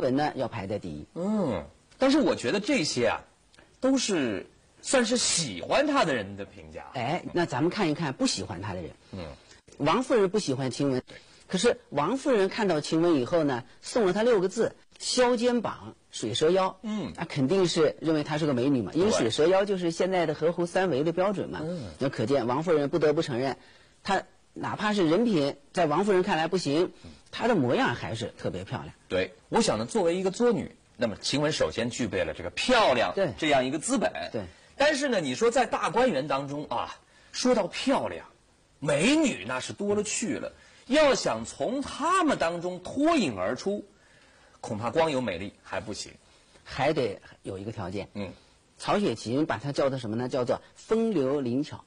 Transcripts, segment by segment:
文呢要排在第一。 但是我觉得这些啊，都是算是喜欢他的人的评价。 那咱们看一看不喜欢他的人。王夫人不喜欢晴雯，可是王夫人看到晴雯以后呢，送了她6个字：削肩膀，水蛇腰。那肯定是认为她是个美女嘛，因为水蛇腰就是现在的合乎3围的标准嘛。那可见王夫人不得不承认，她哪怕是人品在王夫人看来不行，她的模样还是特别漂亮。 对，我想呢，作为一个作女，那么晴雯首先具备了这个漂亮这样一个资本。 对。 但是呢，你说在大观园当中啊，说到漂亮，美女那是多了去了。要想从她们当中脱颖而出，恐怕光有美丽还不行， 还得有一个条件。曹雪芹把她叫做什么呢？叫做风流灵巧。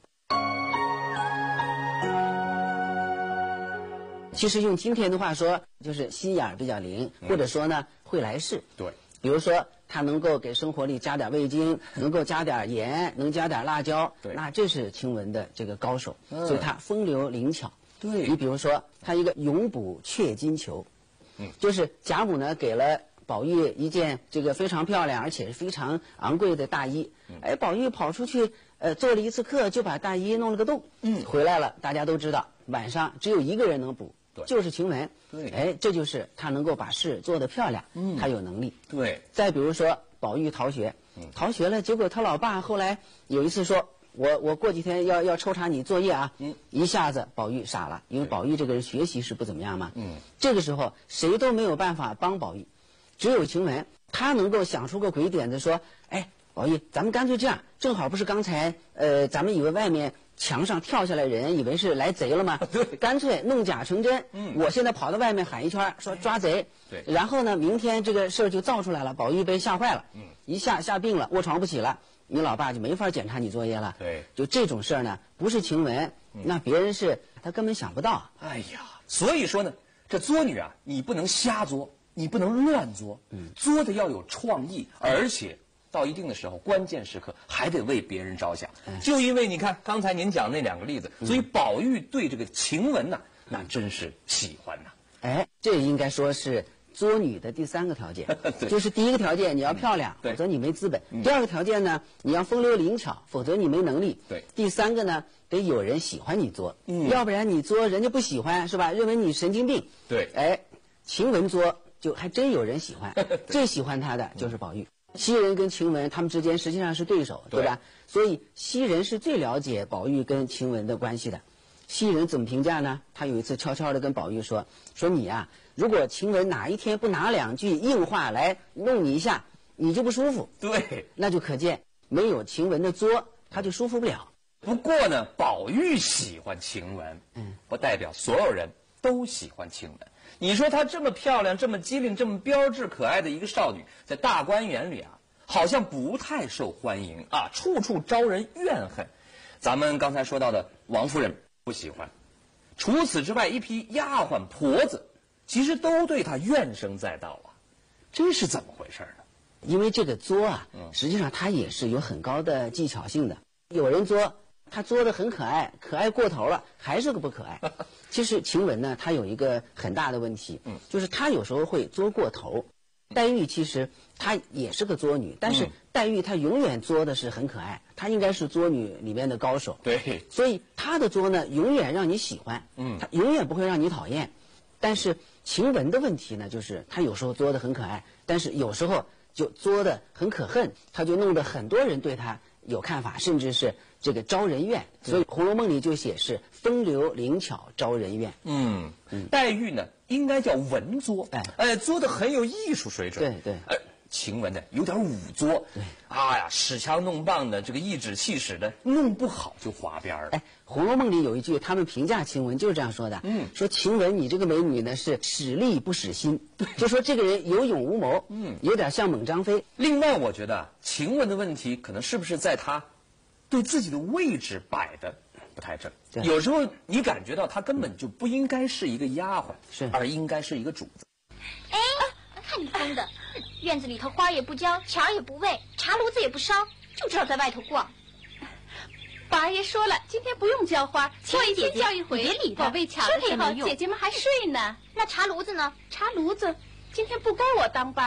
其实用今天的话说，就是心眼比较灵，或者说呢会来事。 对， 比如说他能够给生活里加点味精，能够加点盐，能加点辣椒，那这是晴雯的这个高手，所以他风流灵巧。 对， 你比如说他一个永补雀金裘，就是贾母呢给了宝玉一件这个非常漂亮而且是非常昂贵的大衣，宝玉跑出去做了一次客，就把大衣弄了个洞，回来了，大家都知道晚上只有一个人能补，就是晴雯。对，这就是他能够把事做得漂亮，他有能力。 对， 再比如说宝玉逃学，逃学了，结果他老爸后来有一次说，我过几天要抽查你作业啊，一下子宝玉傻了，因为宝玉这个人学习是不怎么样嘛，这个时候谁都没有办法帮宝玉，只有晴雯，她能够想出个鬼点子说，宝玉，咱们干脆这样，正好不是刚才咱们以为外面墙上跳下来人，以为是来贼了吗？ 对， 干脆弄假成真。我现在跑到外面喊一圈，说抓贼。 对， 然后呢，明天这个事儿就造出来了，宝玉被吓坏了，一吓病了，卧床不起了，你老爸就没法检查你作业了。 对， 就这种事儿呢，不是晴雯，那别人是他根本想不到。 哎呀，所以说呢，这作女啊，你不能瞎作，你不能乱作，作的要有创意，而且到一定的时候，关键时刻还得为别人着想。就因为你看刚才您讲那2个例子，所以宝玉对这个晴雯呐，那真是喜欢呐。 这应该说是作女的第3个条件，就是第一个条件你要漂亮，否则你没资本；第2个条件呢，你要风流灵巧，否则你没能力；第3个呢，得有人喜欢你作，要不然你作人家不喜欢，是吧？认为你神经病。 对， 晴雯作就还真有人喜欢，最喜欢她的就是宝玉。袭人跟晴雯他们之间实际上是对手，对吧？所以袭人是最了解宝玉跟晴雯的关系的。袭人怎么评价呢？他有一次悄悄地跟宝玉说你啊，如果晴雯哪一天不拿2句硬话来弄你一下，你就不舒服。 对， 那就可见没有晴雯的作，他就舒服不了。 不过呢，宝玉喜欢晴雯，不代表所有人都喜欢晴雯。你说她这么漂亮，这么机灵，这么标致可爱的一个少女，在大观园里啊，好像不太受欢迎啊，处处招人怨恨。咱们刚才说到的王夫人不喜欢，除此之外，一批丫鬟婆子其实都对她怨声载道啊，这是怎么回事呢？ 因为这个作啊，实际上它也是有很高的技巧性的。有人作，他作得很可爱，可爱过头了，还是个不可爱。其实晴雯呢，她有一个很大的问题，就是她有时候会作过头。黛玉其实她也是个作女，但是黛玉她永远作的是很可爱，她应该是作女里面的高手。 对， 所以她的作呢，永远让你喜欢，她永远不会让你讨厌。但是晴雯的问题呢，就是她有时候作得很可爱，但是有时候就作得很可恨，她就弄得很多人对她有看法，甚至是这个招人怨。所以《红楼梦》里就写是风流灵巧招人怨。 黛玉呢应该叫文作，作得很有艺术水准。 对， 晴雯呢有点武作，使枪弄棒的，这个颐指气使的，弄不好就滑边了。 《红楼梦》里有一句，他们评价晴雯就是这样说的，说晴雯你这个美女呢是使力不使心，就说这个人有勇无谋，有点像猛张飞。 另外，我觉得晴雯的问题可能是不是在她对自己的位置摆的不太正，有时候你感觉到她根本就不应该是一个丫鬟，而应该是一个主子。 看你疯的，院子里头花也不浇，桥也不喂，茶炉子也不烧，就知道在外头逛。 八爷说了，今天不用浇花，过一天浇一回。 别理他， 宝贝巧的时候，姐姐们还睡呢。 那茶炉子呢？ 茶炉子今天不该我当班。